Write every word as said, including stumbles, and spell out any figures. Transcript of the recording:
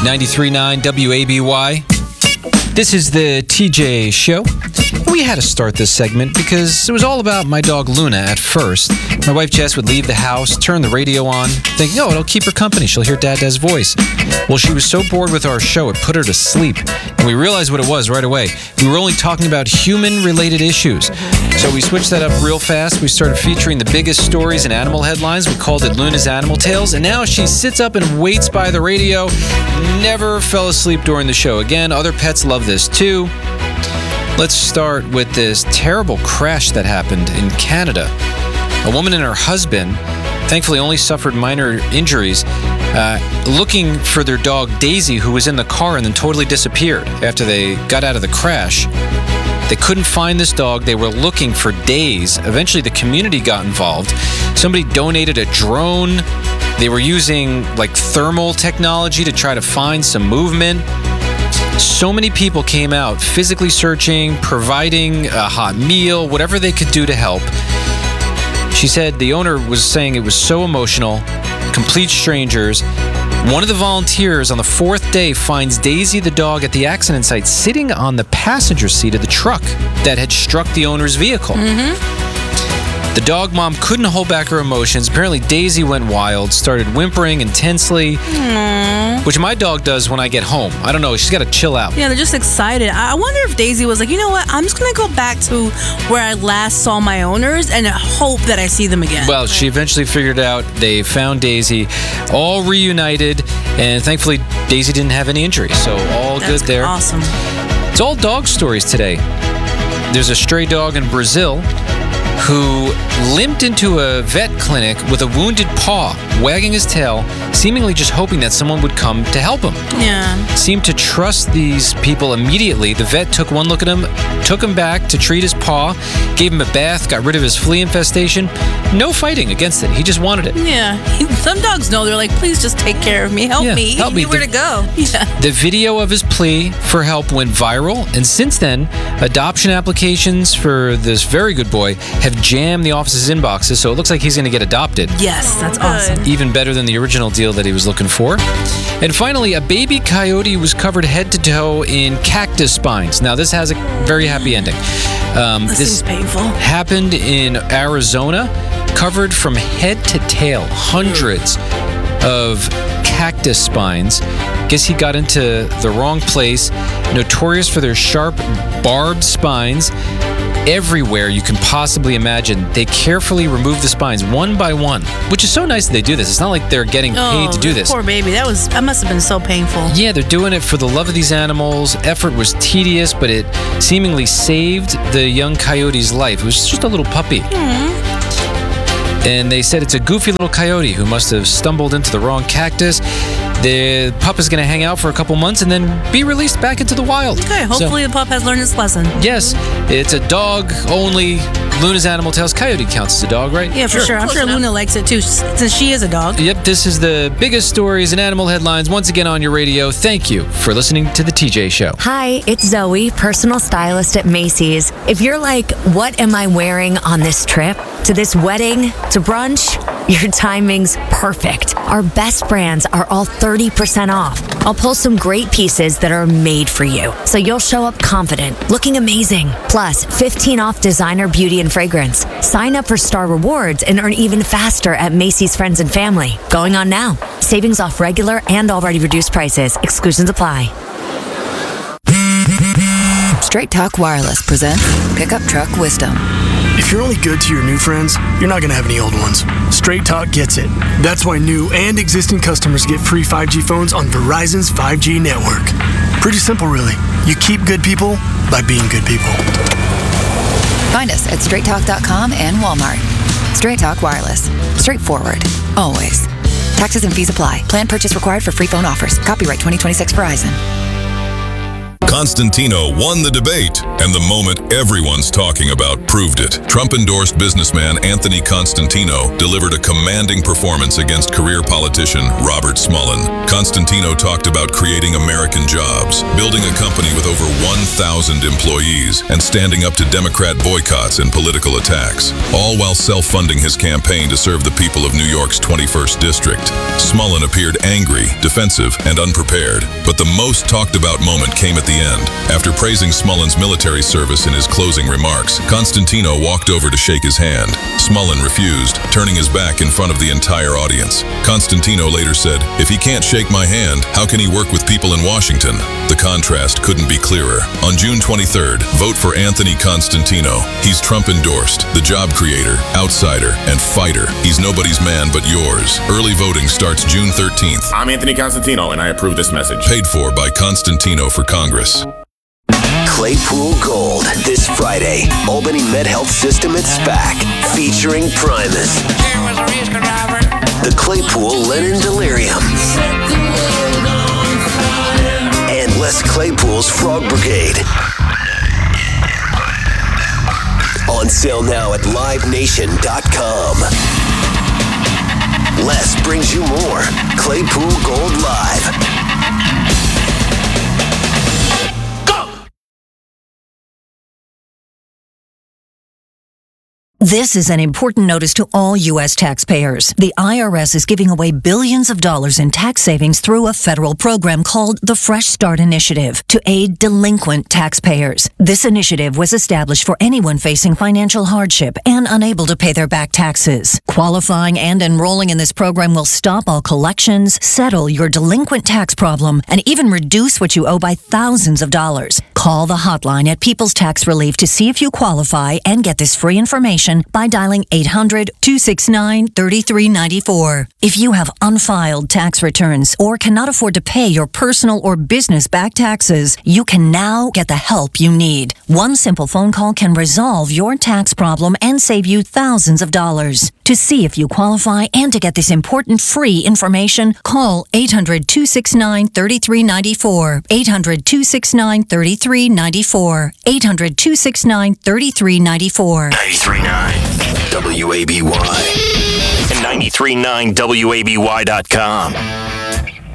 ninety-three point nine W A B Y. This is the T J Show. We had to start this segment because it was all about my dog Luna at first. My wife Jess would leave the house, turn the radio on, thinking, oh, it'll keep her company. She'll hear Dad Dad's voice. Well, she was so bored with our show, it put her to sleep. And we realized what it was right away. We were only talking about human-related issues. So we switched that up real fast. We started featuring the biggest stories in animal headlines. We called it Luna's Animal Tales. And now she sits up and waits by the radio. Never fell asleep during the show. Again, other pets love this too. Let's start with this terrible crash that happened in Canada. A woman and her husband thankfully only suffered minor injuries, uh, looking for their dog Daisy, who was in the car and then totally disappeared after they got out of the crash. They couldn't find this dog. They were looking for days. Eventually, the community got involved. Somebody donated a drone. They were using like thermal technology to try to find some movement. So many people came out physically searching, providing a hot meal, whatever they could do to help. She said the owner was saying it was so emotional, complete strangers. One of the volunteers on the fourth day finds Daisy the dog at the accident site sitting on the passenger seat of the truck that had struck the owner's vehicle. Mm-hmm. The dog mom couldn't hold back her emotions. Apparently, Daisy went wild, started whimpering intensely, Aww. which my dog does when I get home. I don't know. She's got to chill out. Yeah, they're just excited. I wonder if Daisy was like, you know what? I'm just going to go back to where I last saw my owners and hope that I see them again. Well, she eventually figured out they found Daisy, all reunited, and thankfully, Daisy didn't have any injuries. So all That's good there. Awesome. It's all dog stories today. There's a stray dog in Brazil who limped into a vet clinic with a wounded paw, wagging his tail, seemingly just hoping that someone would come to help him. Yeah. Seemed to trust these people immediately. The vet took one look at him, took him back to treat his paw, gave him a bath, got rid of his flea infestation. No fighting against it. He just wanted it. Yeah. Some dogs know. They're like, please just take care of me. Help yeah, me. Help me. Where to go. Yeah. The video of his plea for help went viral, and since then, adoption applications for this very good boy have jammed the office's inboxes, so it looks like he's going to get adopted. Yes, that's Oh, good. awesome. Even better than the original deal that he was looking for. And finally, a baby coyote was covered head to toe in cactus spines. Now, this has a very happy ending. Um, This this seems painful. happened in Arizona, covered from head to tail, hundreds of cactus spines. Guess he got into the wrong place. Notorious for their sharp, barbed spines. Everywhere you can possibly imagine, they carefully remove the spines one by one, which is so nice that they do this. It's not like they're getting paid Oh, to do this. Poor baby. That was. That must have been so painful. Yeah, they're doing it for the love of these animals. Effort was tedious, but it seemingly saved the young coyote's life. It was just a little puppy. And they said it's a goofy little coyote who must have stumbled into the wrong cactus. The pup is going to hang out for a couple months and then be released back into the wild. Okay, So- hopefully the pup has learned its lesson. Yes, it's a dog only. Luna's Animal Tales. Coyote counts as a dog, right? Yeah, for sure. I'm Close sure enough. Luna likes it too, since she is a dog. Yep, this is the biggest stories in animal headlines once again on your radio. Thank you for listening to The T J Show. Hi, it's Zoe, personal stylist at Macy's. If you're like, what am I wearing on this trip? To this wedding? To brunch? Your timing's perfect. Our best brands are all thirty percent off. I'll pull some great pieces that are made for you, so you'll show up confident, looking amazing. Plus, fifteen off designer beauty and fragrance. Sign up for Star Rewards and earn even faster at Macy's Friends and Family. Going on now. Savings off regular and already reduced prices. Exclusions apply. Straight Talk Wireless presents Pickup Truck Wisdom. If you're only good to your new friends, you're not going to have any old ones. Straight Talk gets it. That's why new and existing customers get free five G phones on Verizon's five G network. Pretty simple, really. You keep good people by being good people. Find us at straight talk dot com and Walmart. Straight Talk Wireless. Straightforward. Always. Taxes and fees apply. Plan purchase required for free phone offers. Copyright twenty twenty-six Verizon. Constantino won the debate, and the moment everyone's talking about proved it. Trump-endorsed businessman Anthony Constantino delivered a commanding performance against career politician Robert Smullen. Constantino talked about creating American jobs, building a company with over one thousand employees, and standing up to Democrat boycotts and political attacks, all while self-funding his campaign to serve the people of New York's twenty-first District. Smullen appeared angry, defensive, and unprepared, but the most talked about moment came at the end. After praising Smullen's military service in his closing remarks, Constantino walked over to shake his hand. Smullen refused, turning his back in front of the entire audience. Constantino later said, "If he can't shake my hand, how can he work with people in Washington?" The contrast couldn't be clearer. On June twenty-third, vote for Anthony Constantino. He's Trump-endorsed, the job creator, outsider, and fighter. He's nobody's man but yours. Early voting starts June thirteenth. I'm Anthony Constantino, and I approve this message. Paid for by Constantino for Congress. Claypool Gold, this Friday. Albany MedHealth System at SPAC, featuring Primus. The Claypool Lennon Delirium. And Les Claypool's Frog Brigade. On sale now at live nation dot com. Les brings you more Claypool Gold Live. This is an important notice to all U S taxpayers. The I R S is giving away billions of dollars in tax savings through a federal program called the Fresh Start Initiative to aid delinquent taxpayers. This initiative was established for anyone facing financial hardship and unable to pay their back taxes. Qualifying and enrolling in this program will stop all collections, settle your delinquent tax problem, and even reduce what you owe by thousands of dollars. Call the hotline at People's Tax Relief to see if you qualify and get this free information by dialing eight hundred, two six nine, three three nine four. If you have unfiled tax returns or cannot afford to pay your personal or business back taxes, you can now get the help you need. One simple phone call can resolve your tax problem and save you thousands of dollars. To see if you qualify and to get this important free information, call eight hundred, two six nine, three three nine four. eight hundred, two six nine, three three nine four. eight hundred, two six nine, three three nine four. ninety-three point nine W A B Y and ninety-three point nine W A B Y dot com.